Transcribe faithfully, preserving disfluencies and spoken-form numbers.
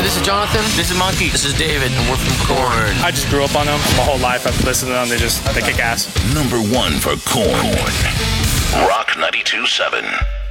this is Jonathan. This is Monkey. This is David, and we're from Korn. I just grew up on them my whole life. I've listened to them. They just, they kick ass. Number one for Korn. Rock ninety-two point seven.